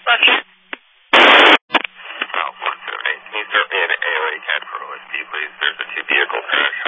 Okay. 178. Can you start me an AOA 10 for OSD, please? There's a 2-vehicle crash